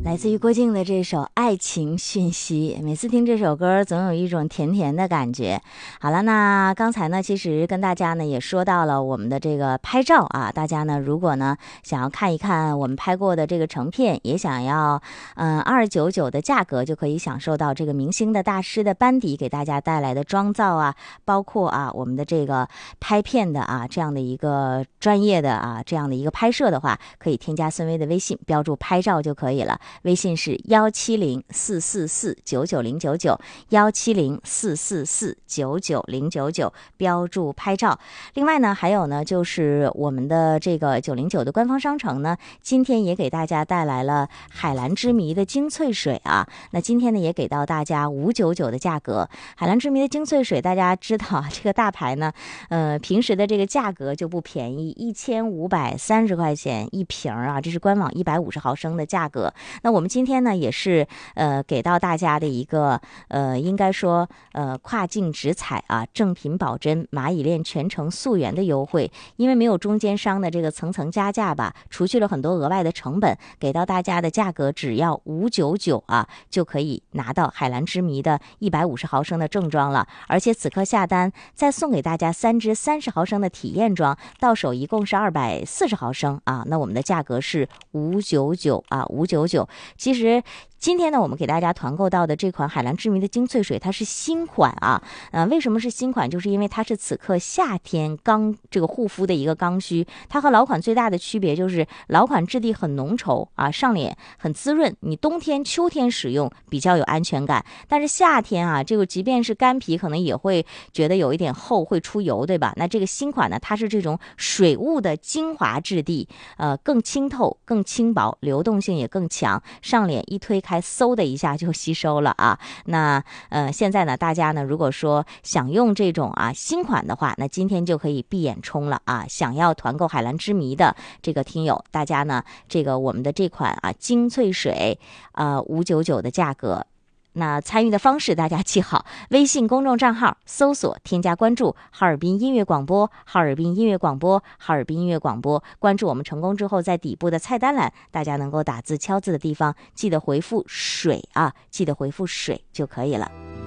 来自于郭靖的这首《爱情讯息》，每次听这首歌总有一种甜甜的感觉。好了，那刚才呢其实跟大家呢也说到了我们的这个拍照啊，大家呢如果呢想要看一看我们拍过的这个成片，也想要299的价格就可以享受到这个明星的大师的班底给大家带来的妆造啊，包括啊我们的这个拍片的啊这样的一个专业的啊这样的一个拍摄的话，可以添加孙威的微信，标注拍照就可以了。微信是170-444-99099，170-444-99099，标注拍照。另外呢，还有呢，就是我们的这个909的官方商城呢，今天也给大家带来了海蓝之谜的精粹水啊。那今天呢，也给到大家599的价格。海蓝之谜的精粹水，大家知道啊，这个大牌呢，平时的这个价格就不便宜，1530块钱一瓶啊，这是官网150毫升的价格。那我们今天呢也是给到大家的一个应该说跨境直采啊，正品保真蚂蚁链全程溯源的优惠，因为没有中间商的这个层层加价吧，除去了很多额外的成本，给到大家的价格只要599啊，就可以拿到海蓝之谜的150毫升的正装了。而且此刻下单再送给大家3支30毫升的体验装，到手一共是240毫升啊，那我们的价格是599啊，599。其实今天呢，我们给大家团购到的这款海蓝之谜的精粹水，它是新款啊。为什么是新款？就是因为它是此刻夏天这个护肤的一个刚需。它和老款最大的区别就是老款质地很浓稠啊，上脸很滋润，你冬天、秋天使用比较有安全感。但是夏天啊，这个即便是干皮，可能也会觉得有一点厚，会出油，对吧？那这个新款呢，它是这种水雾的精华质地，更清透、更轻薄，流动性也更强，上脸一推开，嗖的一下就吸收了啊。那现在呢，大家呢如果说想用这种啊新款的话，那今天就可以闭眼冲了啊。想要团购海蓝之谜的这个听友，大家呢这个我们的这款啊精粹水599的价格。那参与的方式大家记好，微信公众账号搜索添加关注哈尔滨音乐广播，哈尔滨音乐广播，哈尔滨音乐广播。关注我们成功之后，在底部的菜单栏，大家能够打字敲字的地方记得回复水啊，记得回复水就可以了。